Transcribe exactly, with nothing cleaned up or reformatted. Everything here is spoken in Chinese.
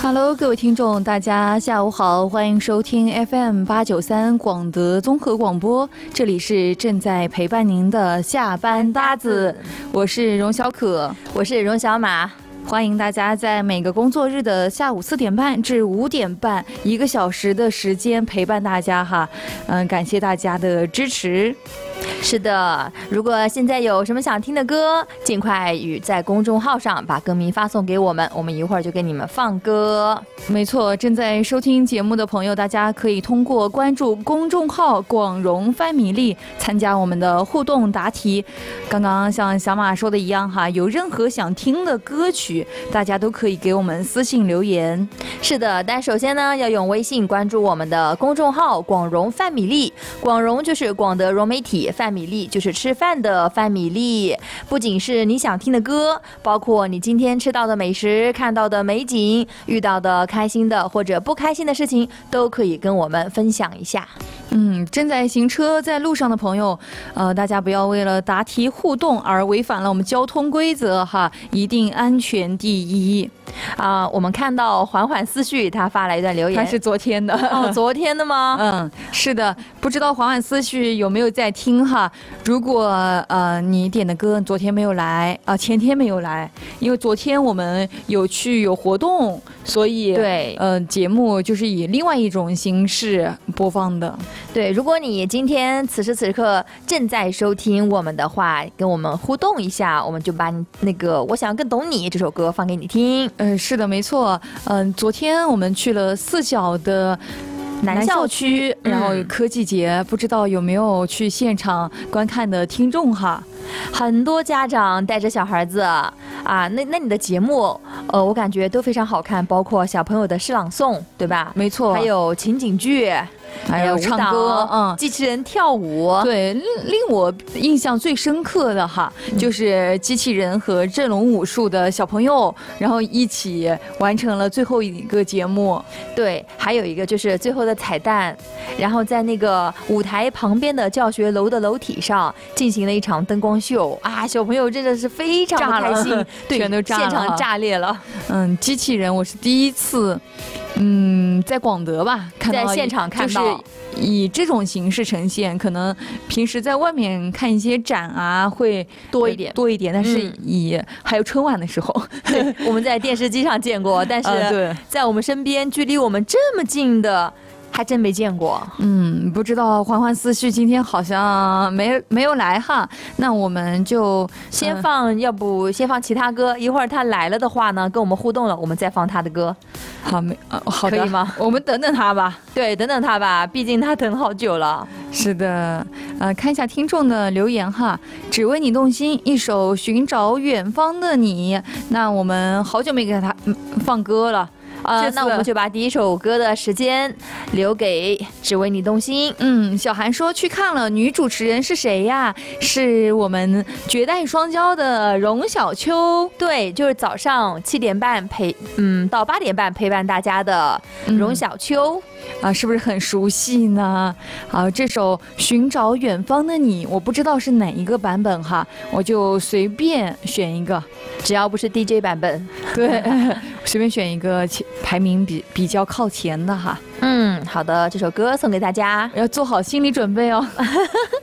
Hello， 各位听众，大家下午好，欢迎收听 F M 八九三广德综合广播，这里是正在陪伴您的下班搭子，我是荣小可， 我是荣小马。 欢迎大家在每个工作日的下午四点半至五点半，一个小时的时间陪伴大家哈，嗯，感谢大家的支持。 是的，如果现在有什么想听的歌，尽快与在公众号上把歌名发送给我们，我们一会儿就给你们放歌。 没错，正在收听节目的朋友，大家可以通过关注公众号广荣范米粒参加我们的互动答题。刚刚像小马说的一样哈，有任何想听的歌曲，大家都可以给我们私信留言。 是的，但首先呢，要用微信关注我们的公众号广荣范米粒，广荣就是广德融媒体，范米粒就是吃饭的范米粒。不仅是你想听的歌，包括你今天吃到的美食、看到的美景、遇到的开心的或者不开心的事情，都可以跟我们分享一下。 嗯，正在行车在路上的朋友，呃，大家不要为了答题互动而违反了我们交通规则哈，一定安全第一。 啊、呃，我们看到缓缓思绪他发来一段留言， 他是昨天的哦，昨天的吗？ 嗯，是的，不知道缓缓思绪有没有在听哈？如果呃你点的歌昨天没有来啊、呃，前天没有来，因为昨天我们有去有活动，所以对， 呃节目就是以另外一种形式播放的。 对，如果你今天此时此刻正在收听我们的话，跟我们互动一下，我们就把你那个我想更懂你这首歌放给你听。 嗯、呃，是的，没错。嗯、呃，昨天我们去了四小的南校区，然后科技节、嗯，不知道有没有去现场观看的听众哈？ 很多家长带着小孩子啊，那那你的节目，呃，我感觉都非常好看，包括小朋友的诗朗诵，对吧？ 没错， 还有情景剧。 还有唱歌， 嗯，机器人跳舞， 对，令我印象最深刻的哈，嗯、就是机器人和振龙武术的小朋友，然后一起完成了最后一个节目。 对，还有一个就是最后的彩蛋，然后在那个舞台旁边的教学楼的楼体上进行了一场灯光秀啊，小朋友真的是非常的开心， 对，全都炸了， 现场炸裂了。 嗯，机器人我是第一次。嗯，在广德吧，看到在现场看到， 就是以这种形式呈现，可能平时在外面看一些展啊会多一点， 多一点，但是以、嗯、还有春晚的时候， 对，我们在电视机上见过，但是在我们身边，距离我们这么近的。还真没见过， 嗯，不知道缓缓思绪今天好像没没有来哈，那我们就先放，呃、要不先放其他歌，一会儿他来了的话呢，跟我们互动了，我们再放他的歌， 好没、呃、好的， 可以吗？ 我们等等他吧， 对，等等他吧，毕竟他等好久了。 是的，呃，看一下听众的留言哈，只为你动心，一首《寻找远方的你》，那我们好久没给他、嗯、放歌了。 呃，那我们就把第一首歌的时间留给只为你动心。 嗯，小韩说去看了，女主持人是谁呀？是我们绝代双骄的荣小秋。 对，就是早上七点半陪，嗯，到八点半陪伴大家的荣小秋。 嗯啊，是不是很熟悉呢？啊，这首《寻找远方的你》，我不知道是哪一个版本哈，我就随便选一个， 只要不是 D J 版本， 对，随便选一个排名比比较靠前的哈。 嗯，好的，这首歌送给大家， 要做好心理准备哦。